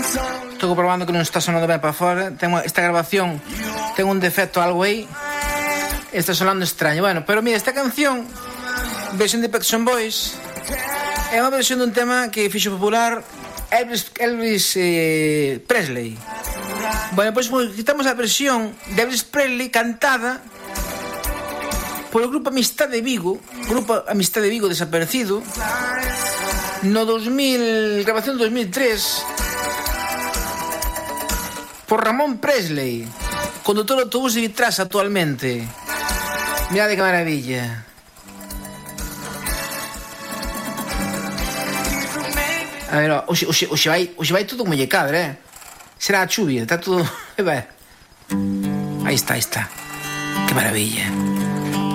Estou comprobando que non está sonando ben para fora. Esta grabación ten un defecto algo aí. Está sonando extraño. Bueno, pero mira, esta canción, versión de Pet Shop Boys, é unha versión dun tema que fixo popular Elvis Presley. Bueno, pois quitamos a versión de Elvis Presley cantada polo grupo Amistade Vigo, desaparecido, no 2000, grabación 2003, por Ramón Presley, condutor de autobús de Vitras actualmente. Mirade que maravilla. A ver, hoxe vai todo como lle cadra, será a chuvia, está todo... Aí está. Que maravilla.